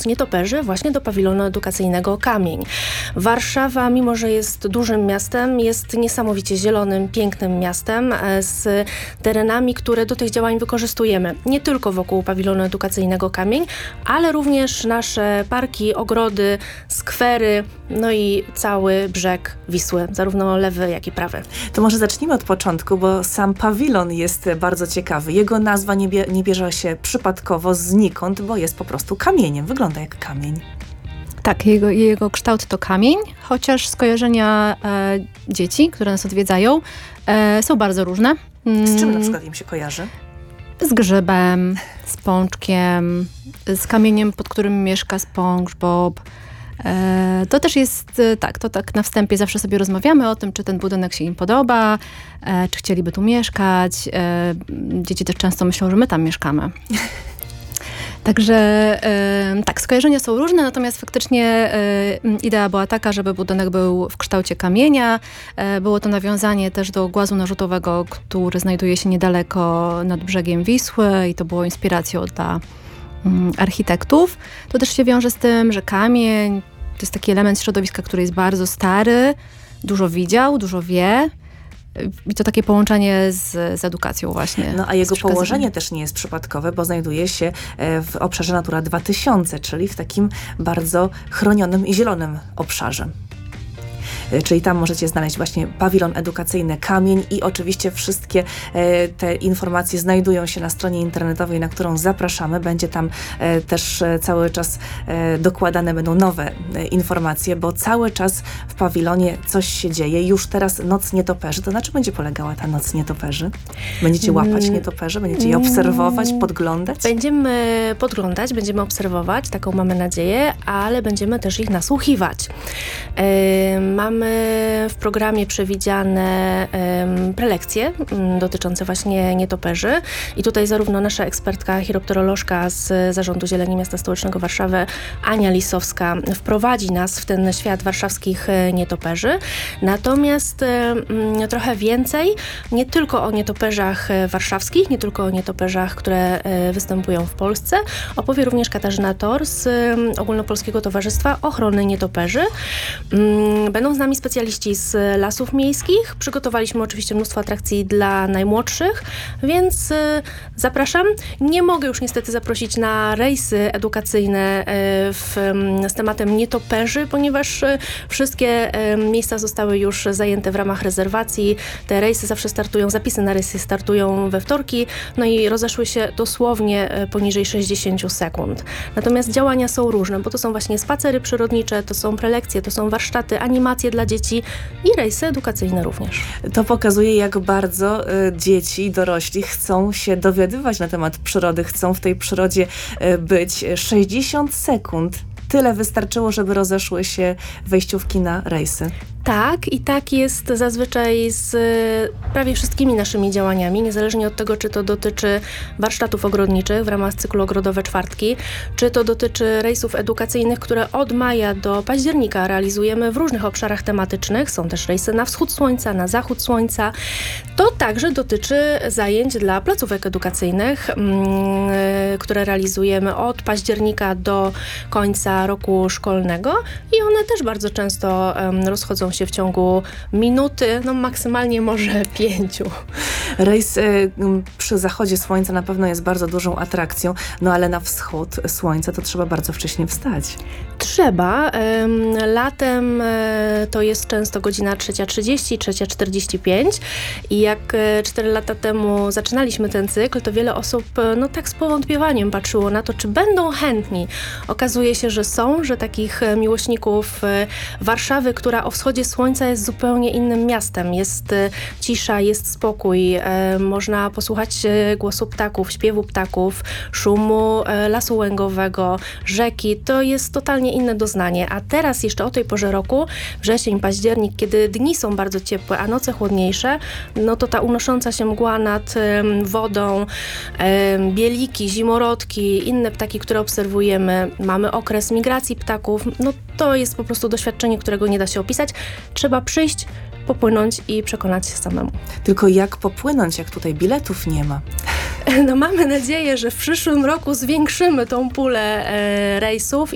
nietoperzy właśnie do pawilonu edukacyjnego Kamień. Warszawa, mimo że jest dużym miastem, jest niesamowicie zielonym, pięknym miastem z terenami, które do tych działań wykorzystujemy. Nie tylko wokół pawilonu edukacyjnego Kamień, ale również nasze parki, ogrody, skwery, no i cały brzeg Wisły, zarówno lewy, jak i prawy. To może zacznijmy od początku, bo sam pawilon jest bardzo ciekawy. Jego nazwa nie bierze się przypadkowo znikąd, bo jest po prostu kamieniem. Wygląda jak kamień. Tak, jego kształt to kamień, chociaż skojarzenia dzieci, które nas odwiedzają, są bardzo różne. Z czym na przykład im się kojarzy? Z grzybem, z pączkiem, z kamieniem, pod którym mieszka SpongeBob. To też jest tak, to tak na wstępie zawsze sobie rozmawiamy o tym, czy ten budynek się im podoba, czy chcieliby tu mieszkać. Dzieci też często myślą, że my tam mieszkamy. Także tak, skojarzenia są różne, natomiast faktycznie idea była taka, żeby budynek był w kształcie kamienia. Było to nawiązanie też do głazu narzutowego, który znajduje się niedaleko nad brzegiem Wisły i to było inspiracją dla architektów. To też się wiąże z tym, że kamień to jest taki element środowiska, który jest bardzo stary, dużo widział, dużo wie. I to takie połączenie z edukacją właśnie. No a jego położenie też nie jest przypadkowe, bo znajduje się w obszarze Natura 2000, czyli w takim bardzo chronionym i zielonym obszarze. Czyli tam możecie znaleźć właśnie pawilon edukacyjny Kamień i oczywiście wszystkie te informacje znajdują się na stronie internetowej, na którą zapraszamy. Będzie tam też cały czas dokładane będą nowe informacje, bo cały czas w pawilonie coś się dzieje. Już teraz Noc Nietoperzy. To na czym będzie polegała ta Noc Nietoperzy? Będziecie łapać nietoperzy? Będziecie je obserwować, podglądać? Będziemy podglądać, będziemy obserwować, taką mamy nadzieję, ale będziemy też ich nasłuchiwać. Mamy w programie przewidziane prelekcje dotyczące właśnie nietoperzy i tutaj zarówno nasza ekspertka, chiropterolożka z Zarządu Zieleni Miasta Stołecznego Warszawy, Ania Lisowska, wprowadzi nas w ten świat warszawskich nietoperzy. Natomiast trochę więcej, nie tylko o nietoperzach warszawskich, nie tylko o nietoperzach, które występują w Polsce, opowie również Katarzyna Tor z Ogólnopolskiego Towarzystwa Ochrony Nietoperzy. Będą z nami specjaliści z lasów miejskich. Przygotowaliśmy oczywiście mnóstwo atrakcji dla najmłodszych, więc zapraszam. Nie mogę już niestety zaprosić na rejsy edukacyjne z tematem nietoperzy, ponieważ wszystkie miejsca zostały już zajęte w ramach rezerwacji. Te rejsy zawsze startują, zapisy na rejsy startują we wtorki, no i rozeszły się dosłownie poniżej 60 sekund. Natomiast działania są różne, bo to są właśnie spacery przyrodnicze, to są prelekcje, to są warsztaty, animacje dla dzieci i rejsy edukacyjne również. To pokazuje, jak bardzo dzieci i dorośli chcą się dowiadywać na temat przyrody, chcą w tej przyrodzie być. 60 sekund. Tyle wystarczyło, żeby rozeszły się wejściówki na rejsy. Tak, i tak jest zazwyczaj z prawie wszystkimi naszymi działaniami, niezależnie od tego, czy to dotyczy warsztatów ogrodniczych w ramach cyklu Ogrodowe Czwartki, czy to dotyczy rejsów edukacyjnych, które od maja do października realizujemy w różnych obszarach tematycznych. Są też rejsy na wschód słońca, na zachód słońca. To także dotyczy zajęć dla placówek edukacyjnych, które realizujemy od października do końca roku szkolnego i one też bardzo często rozchodzą się w ciągu minuty, no maksymalnie może 5. Rejs przy zachodzie słońca na pewno jest bardzo dużą atrakcją, no ale na wschód słońca to trzeba bardzo wcześnie wstać. Trzeba. Latem to jest często godzina 3:30, 3:45 i jak 4 lata temu zaczynaliśmy ten cykl, to wiele osób no tak z powątpiewaniem patrzyło na to, czy będą chętni. Okazuje się, że są, że takich miłośników Warszawy, która o wschodzie słońca jest zupełnie innym miastem. Jest cisza, jest spokój, można posłuchać głosu ptaków, śpiewu ptaków, szumu lasu łęgowego, rzeki. To jest totalnie inne doznanie. A teraz jeszcze o tej porze roku, wrzesień, październik, kiedy dni są bardzo ciepłe, a noce chłodniejsze, no to ta unosząca się mgła nad wodą, bieliki, zimorodki, inne ptaki, które obserwujemy, mamy okres migracji ptaków, no to jest po prostu doświadczenie, którego nie da się opisać. Trzeba przyjść, popłynąć i przekonać się samemu. Tylko jak popłynąć, jak tutaj biletów nie ma? No mamy nadzieję, że w przyszłym roku zwiększymy tą pulę rejsów